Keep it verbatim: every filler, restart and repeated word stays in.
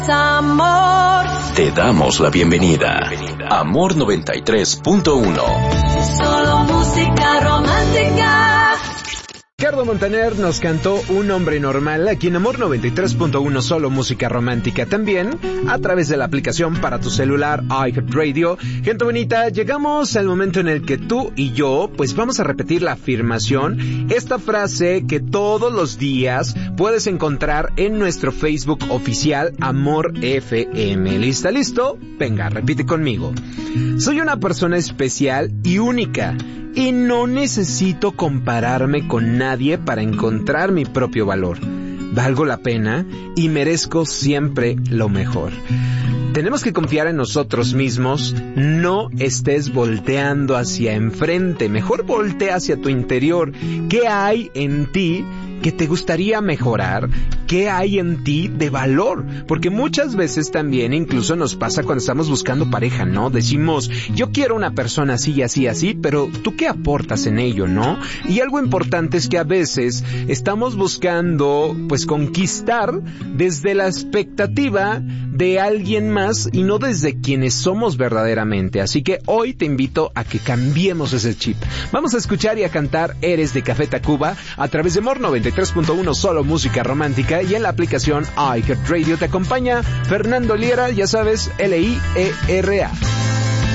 Amor. Te damos la bienvenida. Amor noventa y tres punto uno. Solo música romántica. Ricardo Montaner nos cantó Un hombre normal aquí en Amor noventa y tres punto uno, solo música romántica. También a través de la aplicación para tu celular iHeartRadio. Gente bonita, llegamos al momento en el que tú y yo pues vamos a repetir la afirmación, esta frase que todos los días puedes encontrar en nuestro Facebook oficial Amor F M. ¿Lista? ¿Listo? Venga, repite conmigo. Soy una persona especial y única y no necesito compararme con nadie para encontrar mi propio valor. Valgo la pena y merezco siempre lo mejor. Tenemos que confiar en nosotros mismos. No estés volteando hacia enfrente, mejor voltea hacia tu interior. ¿Qué hay en ti que te gustaría mejorar? ¿Qué hay en ti de valor? Porque muchas veces también incluso nos pasa cuando estamos buscando pareja, ¿no? Decimos, yo quiero una persona así y así, así, pero ¿tú qué aportas en ello, no? Y algo importante es que a veces estamos buscando, pues, conquistar desde la expectativa de alguien más y no desde quienes somos verdaderamente. Así que hoy te invito a que cambiemos ese chip. Vamos a escuchar y a cantar Eres de Café Tacuba a través de Amor noventa y tres punto uno, solo música romántica, y en la aplicación iHeartRadio te acompaña Fernando Liera, ya sabes, L I E R A.